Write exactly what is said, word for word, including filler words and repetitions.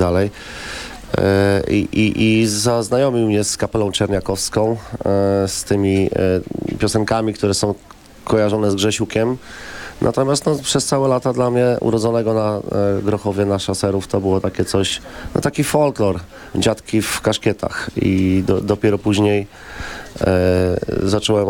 dalej. I, i, i zaznajomił mnie z kapelą czerniakowską, z tymi piosenkami, które są kojarzone z Grzesiukiem. Natomiast no, przez całe lata dla mnie, urodzonego na e, Grochowie, na Szaserów, to było takie coś, no taki folklor, dziadki w kaszkietach i do, dopiero później e, zacząłem